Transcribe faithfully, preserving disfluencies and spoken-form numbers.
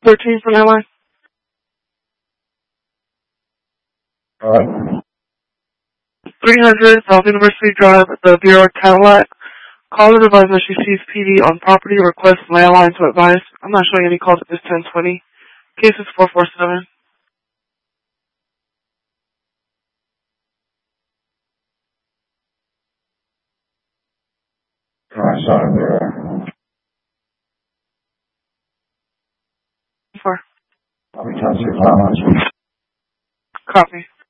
thirteen for landline. Alright. three hundred South University Drive, the Bureau Cadillac. Caller advised that she sees P D on property. Request landline to advise. I'm not showing any calls at this ten twenty. Case is four four seven. Alright, sorry. Four. I'll be touching your Copy.